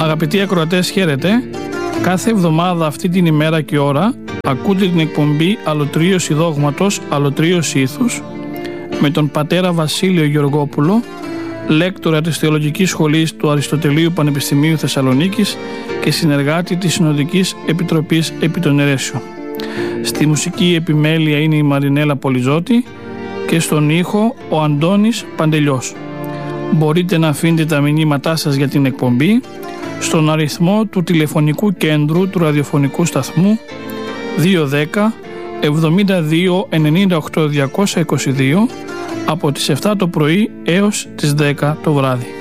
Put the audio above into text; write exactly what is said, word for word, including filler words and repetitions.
Αγαπητοί ακροατές, χαίρετε. Κάθε εβδομάδα αυτή την ημέρα και ώρα ακούτε την εκπομπή Αλωτρίωση Δόγματος, Αλωτρίωση Ήθους με τον πατέρα Βασίλειο Γεωργόπουλο, λέκτορα της Θεολογικής Σχολής του Αριστοτελείου Πανεπιστημίου Θεσσαλονίκης και συνεργάτη της Συνοδικής Επιτροπής επί των Αιρέσεων. Στη μουσική επιμέλεια είναι η Μαρινέλα Πολυζώτη και στον ήχο ο Αντώνης Παντελιός. Μπορείτε να αφήνετε τα μηνύματά σας για την εκπομπή στον αριθμό του τηλεφωνικού κέντρου του ραδιοφωνικού σταθμού δύο ένα μηδέν εβδομήντα δύο ενενήντα οκτώ διακόσια είκοσι δύο από τις επτά το πρωί έως τις δέκα το βράδυ.